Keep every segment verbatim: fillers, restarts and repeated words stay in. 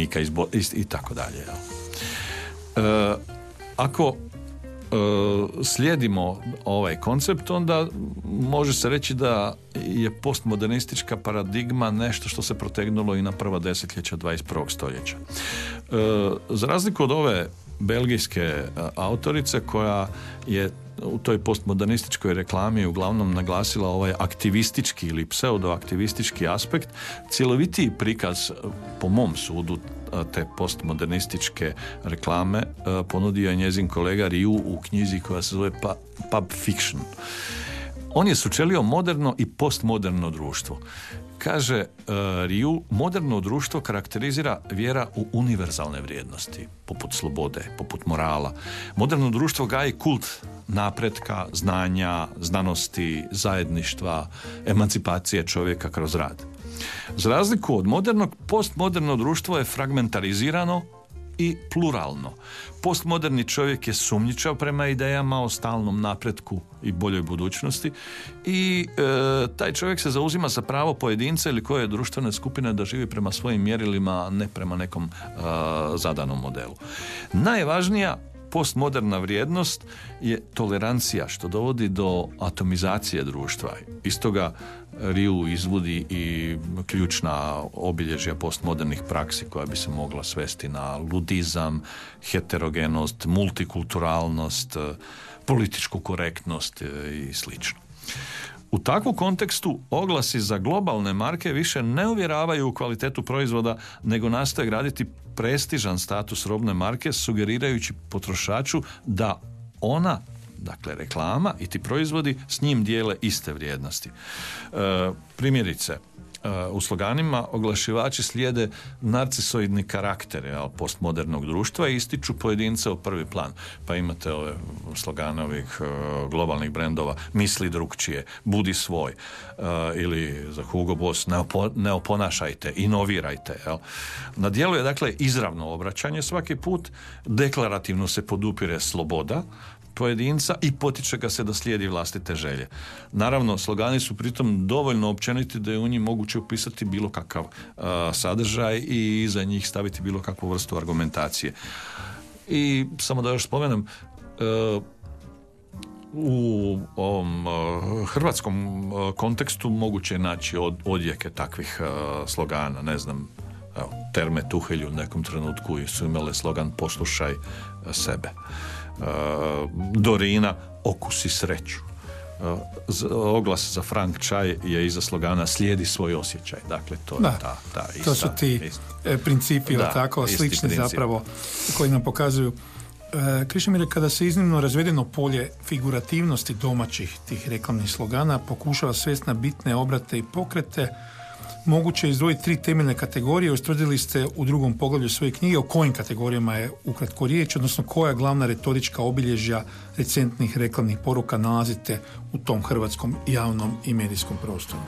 vojnika iz, i, i tako dalje. E, ako slijedimo ovaj koncept, onda može se reći da je postmodernistička paradigma nešto što se protegnulo i na prva desetljeća dvadeset prvog stoljeća. Za razliku od ove belgijske autorice koja je u toj postmodernističkoj reklami uglavnom naglasila ovaj aktivistički ili pseudoaktivistički aspekt, cjelovitiji prikaz po mom sudu te postmodernističke reklame ponudio je njezin kolega Riu u knjizi koja se zove Pulp Fiction. On je sučelio moderno i postmoderno društvo. Kaže uh, Riu, moderno društvo karakterizira vjera u univerzalne vrijednosti, poput slobode, poput morala. Moderno društvo gaji kult napretka, znanja, znanosti, zajedništva, emancipacije čovjeka kroz rad. Za razliku od modernog, postmoderno društvo je fragmentarizirano i pluralno. Postmoderni čovjek je sumnjičav prema idejama o stalnom napretku i boljoj budućnosti i e, taj čovjek se zauzima za pravo pojedinca ili koje društvene skupine da živi prema svojim mjerilima, a ne prema nekom e, zadanom modelu. Najvažnija postmoderna vrijednost je tolerancija, što dovodi do atomizacije društva. Iz toga Riu izvodi i ključna obilježja postmodernih praksi koja bi se mogla svesti na ludizam, heterogenost, multikulturalnost, političku korektnost i slično. U takvom kontekstu oglasi za globalne marke više ne uvjeravaju u kvalitetu proizvoda, nego nastoje graditi prestižan status robne marke, sugerirajući potrošaču da ona, dakle reklama i ti proizvodi s njim dijele iste vrijednosti. E, primjerice, u sloganima oglašivači slijede narcisoidni karakter jel, postmodernog društva i ističu pojedince u prvi plan. Pa imate ove slogane ovih uh, globalnih brendova misli drukčije, budi svoj uh, ili za Hugo Boss ne, opo, ne oponašajte, inovirajte. Jel. Na djelu je dakle izravno obraćanje svaki put, deklarativno se podupire sloboda pojedinca i potiče ga se da slijedi vlastite želje. Naravno, slogani su pritom dovoljno općeniti da je u njih moguće upisati bilo kakav uh, sadržaj i iza njih staviti bilo kakvu vrstu argumentacije. I samo da još spomenem, uh, u ovom uh, hrvatskom uh, kontekstu moguće je naći od, odjeke takvih uh, slogana, ne znam, evo, Terme Tuhelj u nekom trenutku su imale slogan poslušaj uh, sebe. Uh, Dorina okusi sreću. Uh, z- oglas za Frank čaj je iza slogana slijedi svoj osjećaj. Dakle, to da, je ta, ta ista, to su ti ista. principi da, tako, slični princip. Zapravo koji nam pokazuju. Uh, Krešimire, kada se iznimno razvedeno polje figurativnosti domaćih tih reklamnih slogana pokušava svesti na bitne obrate i pokrete, moguće je izdvojiti tri temeljne kategorije. Ustvrdili ste u drugom poglavlju svoje knjige o kojim kategorijama je ukratko riječ, odnosno koja glavna retorička obilježja recentnih reklamnih poruka nalazite u tom hrvatskom javnom i medijskom prostoru.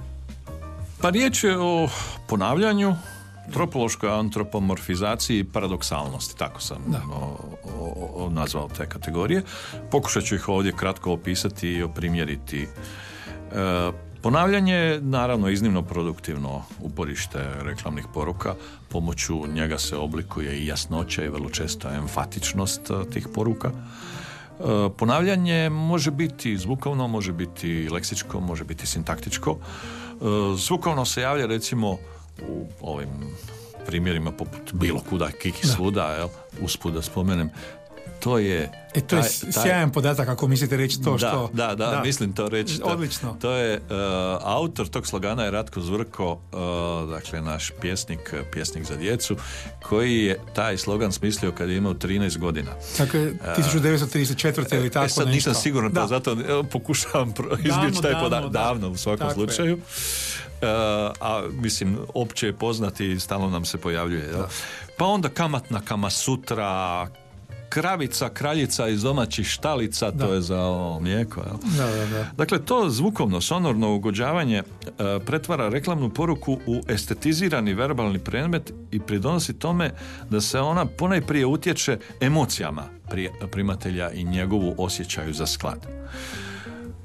Pa riječ je o ponavljanju, tropološkoj antropomorfizaciji i paradoksalnosti, tako sam o, o, o, nazvao te kategorije. Pokušat ću ih ovdje kratko opisati i oprimjeriti. E, Ponavljanje je naravno iznimno produktivno uporište reklamnih poruka. Pomoću njega se oblikuje i jasnoća i vrlo često emfatičnost tih poruka. Ponavljanje može biti zvukovno, može biti leksičko, može biti sintaktičko. Zvukovno se javlja recimo u ovim primjerima poput bilo kuda, kiki svuda, jel? Usput da spomenem. To je... E, to je taj, sjajan taj... podatak ako mislite reći to da, što... Da, da, da, mislim to reći. To, odlično. To je, uh, autor tog slogana je Ratko Zvrko, uh, dakle naš pjesnik, pjesnik za djecu, koji je taj slogan smislio kad je imao trinaest godina. Tako je, tisuću devetsto trideset četvrte ili tako e, sad nešto. Nisam siguran, pa zato evo, pokušavam izbjeći taj podatak. Davno, u svakom tako slučaju. Uh, a mislim, opće je poznati i stalno nam se pojavljuje. Da. Pa onda kamatna Kama Sutra, kravica, kraljica iz domaćih štalica, da. To je za o, mlijeko. Jel? Da, da, da. Dakle, to zvukovno, sonorno ugođavanje e, pretvara reklamnu poruku u estetizirani verbalni predmet i pridonosi tome da se ona ponajprije utječe emocijama prije, primatelja i njegovu osjećaju za sklad.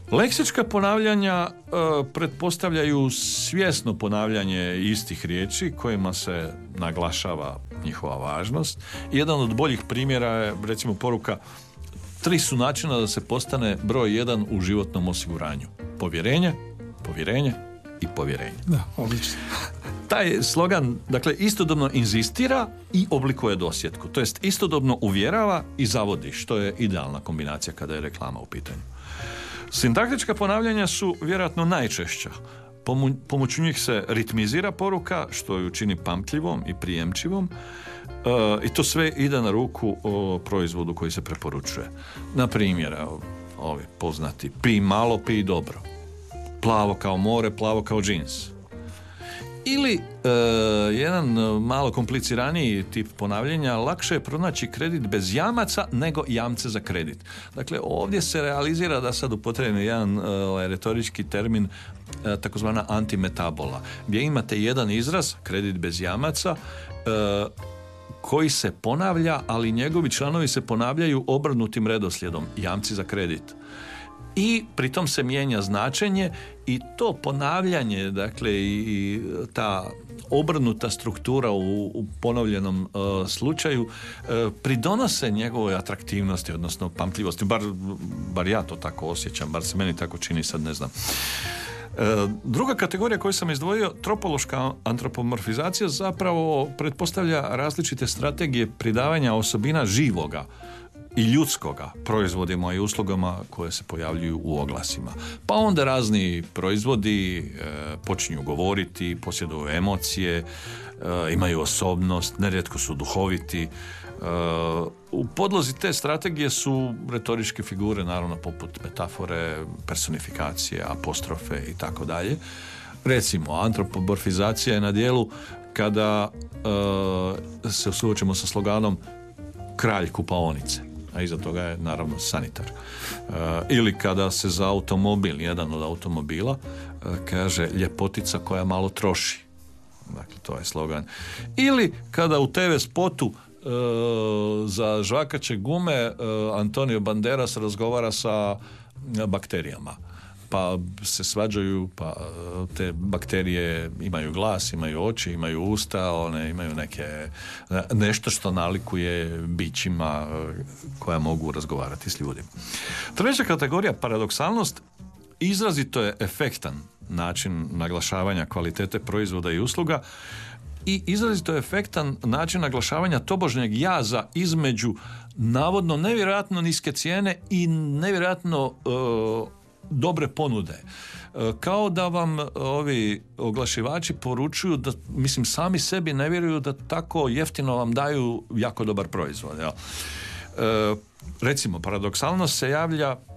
Leksička ponavljanja e, pretpostavljaju svjesno ponavljanje istih riječi kojima se naglašava njihova važnost. Jedan od boljih primjera je, recimo, poruka: tri su načina da se postane broj jedan u životnom osiguranju. Povjerenje, povjerenje i povjerenje. Da, odlično. Taj slogan, dakle, istodobno inzistira i oblikuje dosjetku. To jest, istodobno uvjerava i zavodi, što je idealna kombinacija kada je reklama u pitanju. Sintaktička ponavljanja su vjerojatno najčešća. Pomu, pomoću njih se ritmizira poruka, što ju čini pamtljivom i prijemčivom, e, i to sve ide na ruku o proizvodu koji se preporučuje. Na primjer, ovi poznati: pij malo, pij dobro. Plavo kao more, plavo kao džins. Ili e, jedan malo kompliciraniji tip ponavljanja: lakše je pronaći kredit bez jamaca nego jamce za kredit. Dakle, ovdje se realizira, da sad upotrebim jedan e, retorički termin, e, takozvana antimetabola, gdje imate jedan izraz, kredit bez jamaca, e, koji se ponavlja, ali njegovi članovi se ponavljaju obrnutim redoslijedom: jamci za kredit. I pritom se mijenja značenje, i to ponavljanje, dakle, i ta obrnuta struktura u, u ponovljenom uh, slučaju uh, pridonose njegovoj atraktivnosti, odnosno pamtljivosti. Bar, bar ja to tako osjećam, bar se meni tako čini, sad ne znam. Uh, druga kategorija koju sam izdvojio, tropološka antropomorfizacija, zapravo pretpostavlja različite strategije pridavanja osobina živoga i ljudskoga proizvodima i uslugama koje se pojavljuju u oglasima. Pa onda razni proizvodi e, počinju govoriti, posjeduju emocije, e, imaju osobnost, nerijetko su duhoviti. E, u podlozi te strategije su retoričke figure, naravno, poput metafore, personifikacije, apostrofe i tako dalje. Recimo, antropomorfizacija je na dijelu kada e, se suočimo sa sloganom kralj kupaonice, a iza toga je naravno sanitar. Uh, ili kada se za automobil, jedan od automobila, uh, kaže ljepotica koja malo troši. Dakle, to je slogan. Ili kada u te ve spotu uh, za žvakaće gume uh, Antonio Banderas razgovara sa bakterijama. Pa se svađaju, pa te bakterije imaju glas, imaju oči, imaju usta, one imaju neke, nešto što nalikuje bićima koja mogu razgovarati s ljudima. Treća kategorija, paradoksalnost, izrazito je efektan način naglašavanja kvalitete proizvoda i usluga i izrazito je efektan način naglašavanja tobožnjeg jaza između navodno nevjerojatno niske cijene i nevjerojatno uh, dobre ponude. Kao da vam ovi oglašivači poručuju da, mislim, sami sebi ne vjeruju da tako jeftino vam daju jako dobar proizvod. Jel? E, recimo, paradoksalnost se javlja e,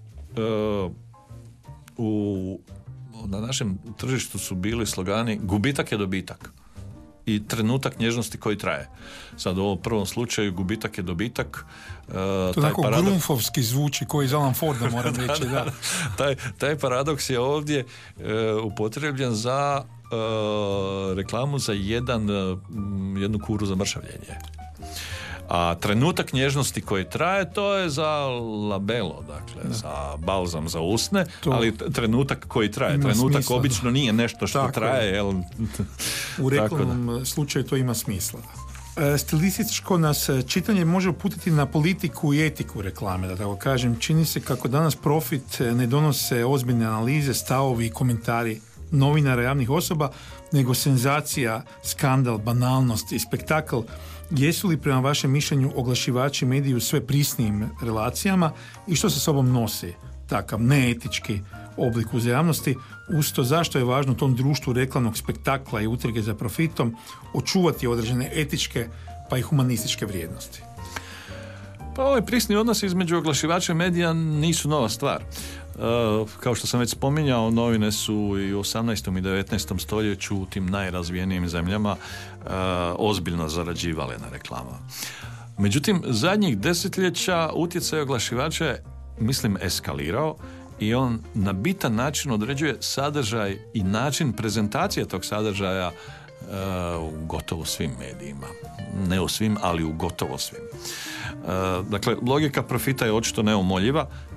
u, na našem tržištu su bili slogani gubitak je dobitak i trenutak nježnosti koji traje. Sad u ovom prvom slučaju gubitak je dobitak. Uh, to tako paradok... grunfovski zvuči, koji iz Alan Forda, moram da, reći. Da. Da. taj, taj paradoks je ovdje uh, upotrebljen za uh, reklamu za jedan, uh, jednu kuru za mršavljenje. A trenutak nježnosti koji traje, to je za labelo, dakle, da. Za balzam za usne, to ali trenutak koji traje. Trenutak smisla, obično da. Nije nešto što tako traje. Jel? U reklamnom slučaju to ima smisla. E, stilističko nas čitanje može uputiti na politiku i etiku reklame, da tako kažem. Čini se kako danas profit ne donose ozbiljne analize, stavovi i komentari novinara, javnih osoba, nego senzacija, skandal, banalnost i spektakl. Jesu li prema vašem mišljenju oglašivači mediji u sve prisnijim relacijama i što sa sobom nosi takav neetički oblik uzajamnosti? Usto, zašto je važno u tom društvu reklamnog spektakla i utrge za profitom očuvati određene etičke pa i humanističke vrijednosti? Pa ovaj prisni odnos između oglašivača i medija nisu nova stvar. Uh, kao što sam već spominjao, novine su i u osamnaestom i devetnaestom stoljeću u tim najrazvijenijim zemljama uh, ozbiljno zarađivale na reklamama. Međutim, zadnjih desetljeća utjecaj oglašivača je, mislim, eskalirao i on na bitan način određuje sadržaj i način prezentacije tog sadržaja uh, u gotovo svim medijima. Ne u svim, ali u gotovo svim. Uh, dakle, logika profita je očito neumoljiva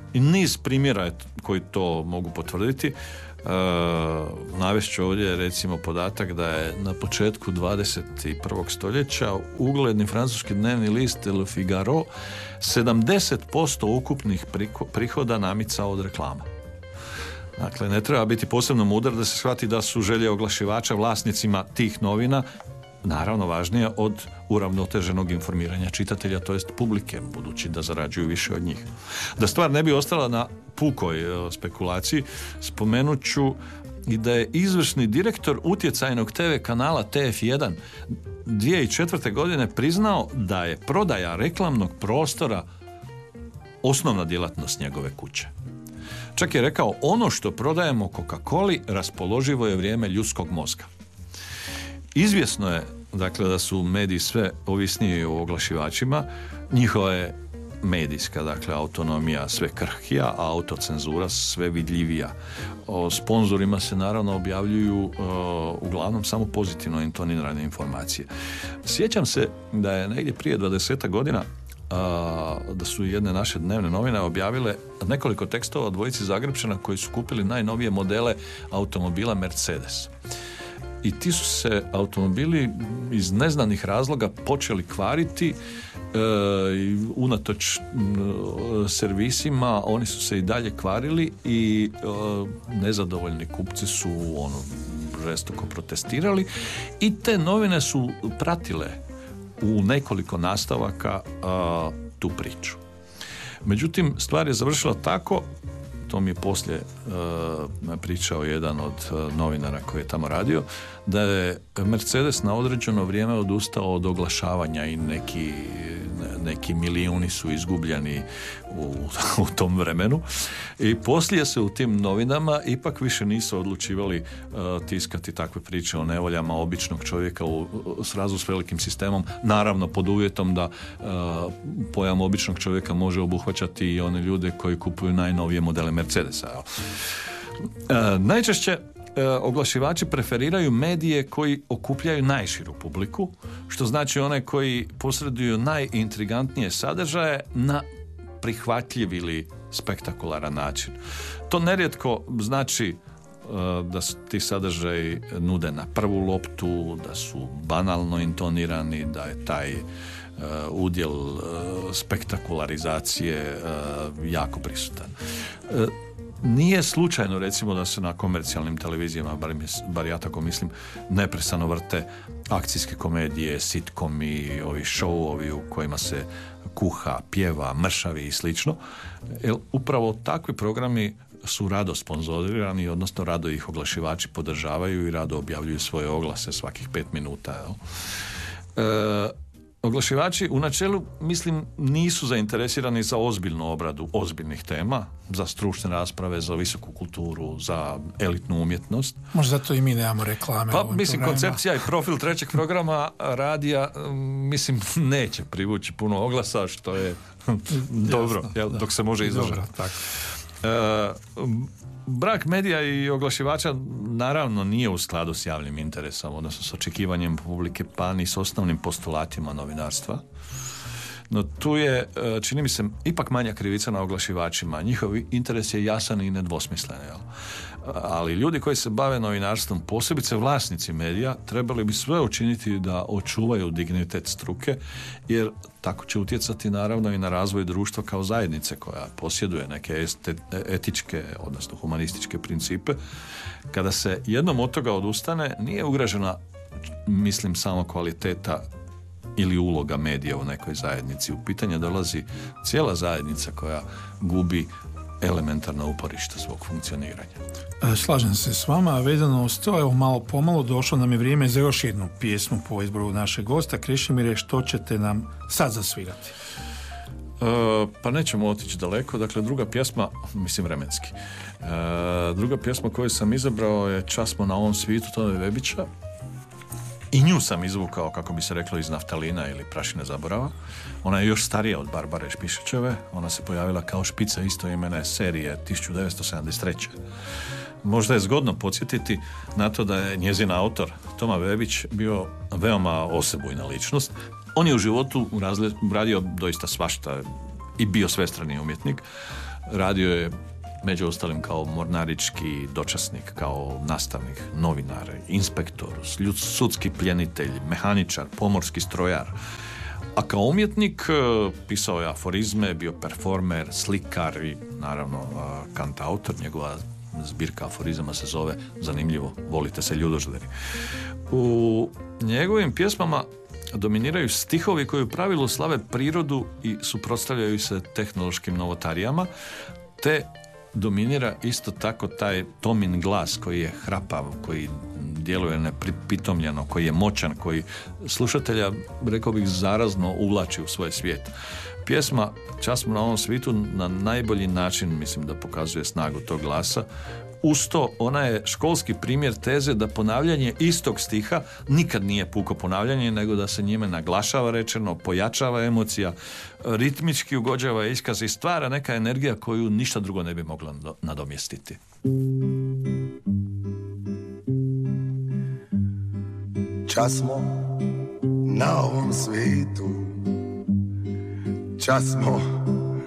i niz primjera koji to mogu potvrditi. Uh, navest ću ovdje recimo podatak da je na početku dvadeset prvog stoljeća ugledni francuski dnevni list Le Figaro sedamdeset posto ukupnih prihoda namicao od reklama. Dakle, ne treba biti posebno mudar da se shvati da su želje oglašivača vlasnicima tih novina naravno važnije od uravnoteženog informiranja čitatelja, to jest publike, budući da zarađuju više od njih. Da stvar ne bi ostala na pukoj spekulaciji, spomenut ću i da je izvršni direktor utjecajnog te ve kanala T F jedan dvije tisuće četvrte godine priznao da je prodaja reklamnog prostora osnovna djelatnost njegove kuće. Čak je rekao, ono što prodajemo Coca-Coli raspoloživo je vrijeme ljudskog mozga. Izvjesno je, dakle, da su mediji sve ovisniji o oglašivačima, njihova je medijska, dakle, autonomija sve krhkija, a autocenzura sve vidljivija. O sponzorima se naravno objavljuju uh, uglavnom samo pozitivno intonirane informacije. Sjećam se da je negdje prije dvadesetak godina Uh, da su jedne naše dnevne novine objavile nekoliko tekstova o dvojici Zagrepčana koji su kupili najnovije modele automobila Mercedes. I ti su se automobili iz neznanih razloga počeli kvariti uh, i unatoč uh, servisima oni su se i dalje kvarili i uh, nezadovoljni kupci su ono žestoko protestirali i te novine su pratile u nekoliko nastavaka a, tu priču. Međutim, stvar je završila tako, to mi je poslije a, pričao jedan od a, novinara koji je tamo radio, da je Mercedes na određeno vrijeme odustao od oglašavanja i neki, neki milijuni su izgubljeni u, u tom vremenu i poslije se u tim novinama ipak više nisu odlučivali uh, tiskati takve priče o nevoljama običnog čovjeka u, u srazu s velikim sistemom, naravno pod uvjetom da uh, pojam običnog čovjeka može obuhvaćati i one ljude koji kupuju najnovije modele Mercedesa. Uh, najčešće oglašivači preferiraju medije koji okupljaju najširu publiku, što znači one koji posreduju najintrigantnije sadržaje na prihvatljiv ili spektakularan način. To nerijetko znači da su ti sadržaji nude na prvu loptu, da su banalno intonirani, da je taj udjel spektakularizacije jako prisutan. Nije slučajno recimo da se na komercijalnim televizijama, bar, bar ja tako mislim, neprestano vrte akcijske komedije, sitcomi, ovi showovi u kojima se kuha, pjeva, mršavi i slično. Jer upravo takvi programi su rado sponzorirani, odnosno rado ih oglašivači podržavaju i rado objavljuju svoje oglase svakih pet minuta. Jel? E, Oglašivači u načelu, mislim, nisu zainteresirani za ozbiljnu obradu ozbiljnih tema, za stručne rasprave, za visoku kulturu, za elitnu umjetnost. Možda zato i mi nemamo reklame. Pa, mislim, programima. Koncepcija i profil trećeg programa radija, mislim, neće privući puno oglasa, što je dobro, jasno, jel, dok se može izdržati. Dobro, tako. E, Brak medija i oglašivača naravno nije u skladu s javnim interesom, odnosno s očekivanjem publike, pa ni s osnovnim postulatima novinarstva. No tu je, čini mi se, ipak manja krivica na oglašivačima. Njihov interes je jasan i nedvosmislen. Jel? Ali ljudi koji se bave novinarstvom, posebice vlasnici medija, trebali bi sve učiniti da očuvaju dignitet struke, jer tako će utjecati naravno i na razvoj društva kao zajednice koja posjeduje neke etičke, odnosno humanističke principe. Kada se jednom od toga odustane, nije ugrožena, mislim, samo kvaliteta ili uloga medija u nekoj zajednici. U pitanje dolazi cijela zajednica koja gubi elementarno uporište svog funkcioniranja. Slažem se s vama, a vezano uz to, evo malo pomalo došlo nam je vrijeme za još jednu pjesmu po izboru našeg gosta. Krešimire, što ćete nam sad zasvirati? Uh, pa nećemo otići daleko, dakle druga pjesma, mislim vremenski. Uh, druga pjesma koju sam izabrao je Čas smo na ovom svijetu Tome Vebića. I nju sam izvukao, kako bi se reklo, iz naftalina ili prašine zaborava. Ona je još starija od Barbare Špišićeve. Ona se pojavila kao špica istoimene serije tisuću devetsto sedamdeset treće. Možda je zgodno podsjetiti na to da je njezin autor Toma Vebić bio veoma osebujna ličnost. On je u životu radio doista svašta i bio svestrani umjetnik. Radio je među ostalim kao mornarički dočasnik, kao nastavnik, novinar, inspektor, sudski pljenitelj, mehaničar, pomorski strojar. A kao umjetnik pisao je aforizme, bio performer, slikar i naravno kantautor. Njegova zbirka aforizama se zove, zanimljivo, Volite se ljudožderi. U njegovim pjesmama dominiraju stihovi koji u pravilu slave prirodu i suprotstavljaju se tehnološkim novotarijama, te dominira isto tako taj Tomin glas koji je hrapav, koji djeluje nepripitomljeno, koji je moćan, koji slušatelja, rekao bih, zarazno uvlači u svoj svijet. Pjesma Čas smo na ovom svijetu na najbolji način, mislim, da pokazuje snagu tog glasa. Uz to, ona je školski primjer teze da ponavljanje istog stiha nikad nije puko ponavljanje, nego da se njime naglašava rečeno, pojačava emocija, ritmički ugođava iskaz i stvara neka energija koju ništa drugo ne bi mogla nadomjestiti. Čas smo na ovom svijetu, čas smo